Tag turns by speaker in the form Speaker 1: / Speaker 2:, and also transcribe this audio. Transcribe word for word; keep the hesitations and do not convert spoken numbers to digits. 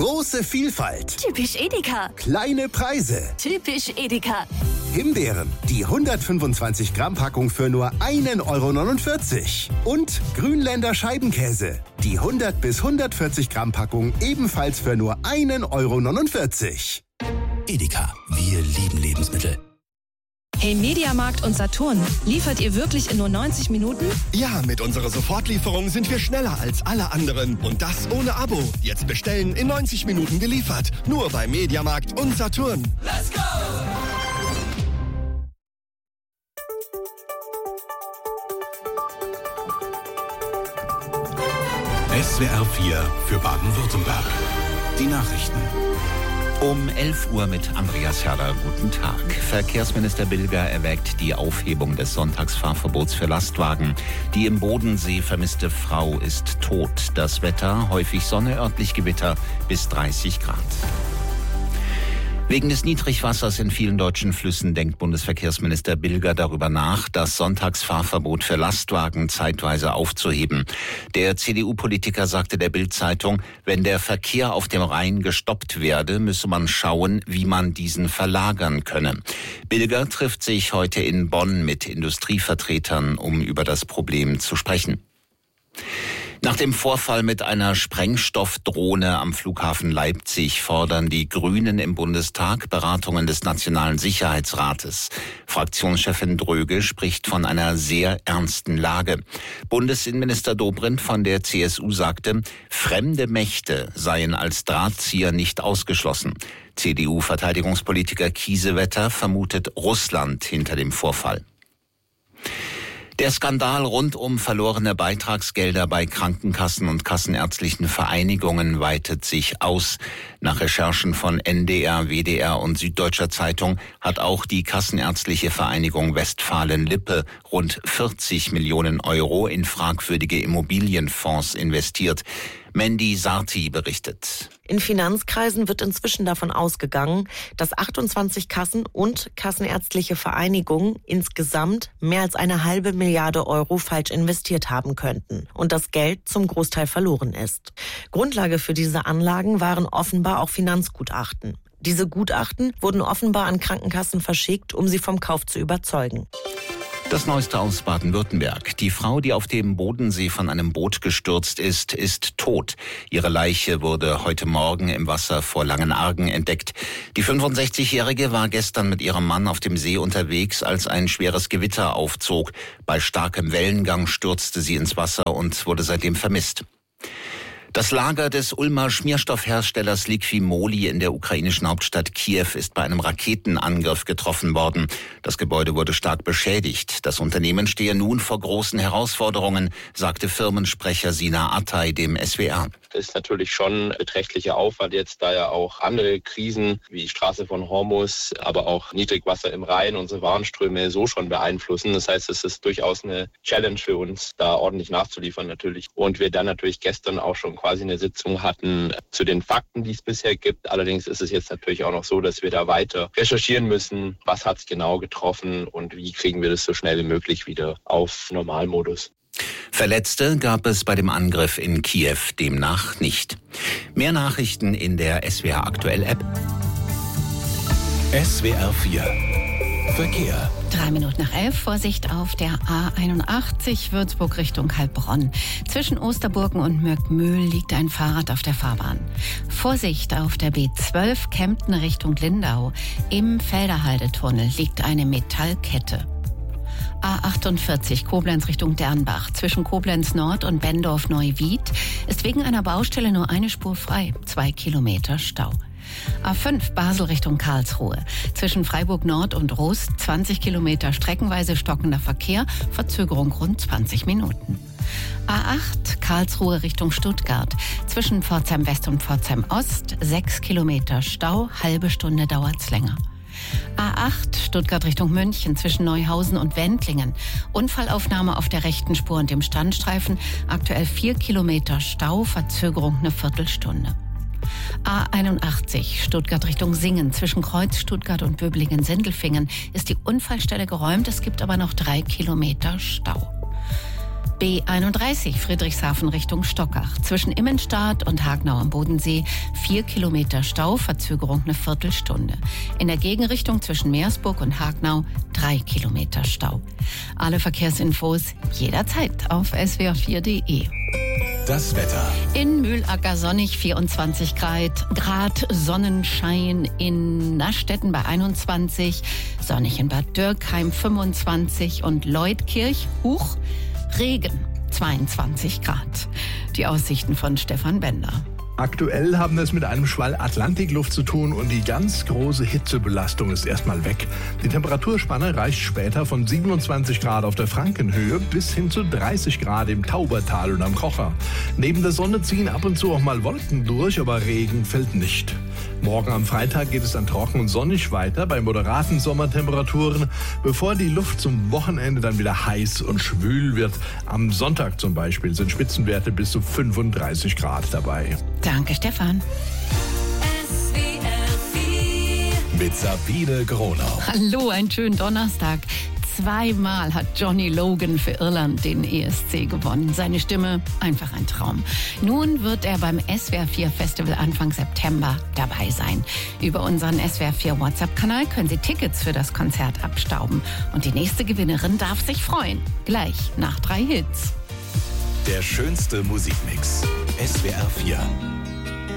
Speaker 1: Große Vielfalt.
Speaker 2: Typisch Edeka.
Speaker 1: Kleine Preise.
Speaker 2: Typisch Edeka.
Speaker 1: Himbeeren, die hundertfünfundzwanzig Gramm Packung für nur einen Euro neunundvierzig. Und Grünländer Scheibenkäse, die hundert bis hundertvierzig Gramm Packung ebenfalls für nur einen Euro neunundvierzig.
Speaker 3: Edeka, wir lieben Lebensmittel.
Speaker 4: Hey Mediamarkt und Saturn, liefert ihr wirklich in nur neunzig Minuten?
Speaker 5: Ja, mit unserer Sofortlieferung sind wir schneller als alle anderen. Und das ohne Abo. Jetzt bestellen, in neunzig Minuten geliefert. Nur bei Mediamarkt und Saturn.
Speaker 6: Let's go!
Speaker 3: S W R vier für Baden-Württemberg. Die Nachrichten.
Speaker 7: Um elf Uhr mit Andreas Herder. Guten Tag. Verkehrsminister Bilger erwägt die Aufhebung des Sonntagsfahrverbots für Lastwagen. Die im Bodensee vermisste Frau ist tot. Das Wetter, häufig Sonne, örtlich Gewitter bis dreißig Grad. Wegen des Niedrigwassers in vielen deutschen Flüssen denkt Bundesverkehrsminister Bilger darüber nach, das Sonntagsfahrverbot für Lastwagen zeitweise aufzuheben. Der C D U-Politiker sagte der Bild-Zeitung, wenn der Verkehr auf dem Rhein gestoppt werde, müsse man schauen, wie man diesen verlagern könne. Bilger trifft sich heute in Bonn mit Industrievertretern, um über das Problem zu sprechen. Nach dem Vorfall mit einer Sprengstoffdrohne am Flughafen Leipzig fordern die Grünen im Bundestag Beratungen des Nationalen Sicherheitsrates. Fraktionschefin Dröge spricht von einer sehr ernsten Lage. Bundesinnenminister Dobrindt von der C S U sagte, fremde Mächte seien als Drahtzieher nicht ausgeschlossen. C D U-Verteidigungspolitiker Kiesewetter vermutet Russland hinter dem Vorfall. Der Skandal rund um verlorene Beitragsgelder bei Krankenkassen und kassenärztlichen Vereinigungen weitet sich aus. Nach Recherchen von N D R, W D R und Süddeutscher Zeitung hat auch die Kassenärztliche Vereinigung Westfalen-Lippe rund vierzig Millionen Euro in fragwürdige Immobilienfonds investiert. Mandy Sarti berichtet.
Speaker 8: In Finanzkreisen wird inzwischen davon ausgegangen, dass achtundzwanzig Kassen und kassenärztliche Vereinigungen insgesamt mehr als eine halbe Milliarde Euro falsch investiert haben könnten und das Geld zum Großteil verloren ist. Grundlage für diese Anlagen waren offenbar auch Finanzgutachten. Diese Gutachten wurden offenbar an Krankenkassen verschickt, um sie vom Kauf zu überzeugen.
Speaker 7: Das Neueste aus Baden-Württemberg. Die Frau, die auf dem Bodensee von einem Boot gestürzt ist, ist tot. Ihre Leiche wurde heute Morgen im Wasser vor Langenargen entdeckt. Die fünfundsechzigjährige war gestern mit ihrem Mann auf dem See unterwegs, als ein schweres Gewitter aufzog. Bei starkem Wellengang stürzte sie ins Wasser und wurde seitdem vermisst. Das Lager des Ulmer Schmierstoffherstellers Liqui-Moly in der ukrainischen Hauptstadt Kiew ist bei einem Raketenangriff getroffen worden. Das Gebäude wurde stark beschädigt. Das Unternehmen stehe nun vor großen Herausforderungen, sagte Firmensprecher Sina Atay dem S W R.
Speaker 9: Das ist natürlich schon beträchtlicher Aufwand jetzt, da ja auch andere Krisen wie die Straße von Hormuz, aber auch Niedrigwasser im Rhein unsere Warenströme so schon beeinflussen. Das heißt, es ist durchaus eine Challenge für uns, da ordentlich nachzuliefern natürlich. Und wir dann natürlich gestern auch schon quasi eine Sitzung hatten zu den Fakten, die es bisher gibt. Allerdings ist es jetzt natürlich auch noch so, dass wir da weiter recherchieren müssen, was hat es genau getroffen und wie kriegen wir das so schnell wie möglich wieder auf Normalmodus.
Speaker 7: Verletzte gab es bei dem Angriff in Kiew demnach nicht. Mehr Nachrichten in der S W R Aktuell App.
Speaker 3: S W R vier Verkehr.
Speaker 10: Drei Minuten nach elf, Vorsicht auf der A einundachtzig, Würzburg Richtung Heilbronn. Zwischen Osterburgen und Mörkmühl liegt ein Fahrrad auf der Fahrbahn. Vorsicht auf der B zwölf, Kempten Richtung Lindau. Im Felderhaldetunnel liegt eine Metallkette. A achtundvierzig, Koblenz Richtung Dernbach. Zwischen Koblenz Nord und Bendorf-Neuwied ist wegen einer Baustelle nur eine Spur frei. Zwei Kilometer Stau. A fünf, Basel Richtung Karlsruhe. Zwischen Freiburg Nord und Rust zwanzig Kilometer streckenweise stockender Verkehr, Verzögerung rund zwanzig Minuten. A acht, Karlsruhe Richtung Stuttgart. Zwischen Pforzheim West und Pforzheim Ost sechs Kilometer Stau, halbe Stunde dauert's länger. A acht, Stuttgart Richtung München, zwischen Neuhausen und Wendlingen. Unfallaufnahme auf der rechten Spur und dem Standstreifen. Aktuell vier Kilometer Stau, Verzögerung eine Viertelstunde. A einundachtzig, Stuttgart Richtung Singen. Zwischen Kreuz Stuttgart und Böblingen-Sindelfingen ist die Unfallstelle geräumt. Es gibt aber noch drei Kilometer Stau. B einunddreißig Friedrichshafen Richtung Stockach. Zwischen Immenstadt und Hagnau am Bodensee vier Kilometer Stau, Verzögerung eine Viertelstunde. In der Gegenrichtung zwischen Meersburg und Hagnau drei Kilometer Stau. Alle Verkehrsinfos jederzeit auf s w r vier punkt d e.
Speaker 3: Das Wetter.
Speaker 10: In Mühlacker sonnig, vierundzwanzig Grad, Grad Sonnenschein in Nastetten bei einundzwanzig, sonnig in Bad Dürkheim fünfundzwanzig und Leutkirch, Huch, Regen, zweiundzwanzig Grad. Die Aussichten von Stefan Bender.
Speaker 6: Aktuell haben wir es mit einem Schwall Atlantikluft zu tun und die ganz große Hitzebelastung ist erstmal weg. Die Temperaturspanne reicht später von siebenundzwanzig Grad auf der Frankenhöhe bis hin zu dreißig Grad im Taubertal und am Kocher. Neben der Sonne ziehen ab und zu auch mal Wolken durch, aber Regen fällt nicht. Morgen am Freitag geht es dann trocken und sonnig weiter bei moderaten Sommertemperaturen, bevor die Luft zum Wochenende dann wieder heiß und schwül wird. Am Sonntag zum Beispiel sind Spitzenwerte bis zu fünfunddreißig Grad dabei.
Speaker 10: Danke, Stefan.
Speaker 3: Mit Sabine Gronau.
Speaker 10: Hallo, einen schönen Donnerstag. Zweimal hat Johnny Logan für Irland den E S C gewonnen. Seine Stimme, einfach ein Traum. Nun wird er beim S W R vier Festival Anfang September dabei sein. Über unseren S W R vier WhatsApp-Kanal können Sie Tickets für das Konzert abstauben. Und die nächste Gewinnerin darf sich freuen. Gleich nach drei Hits.
Speaker 3: Der schönste Musikmix. S W R vier.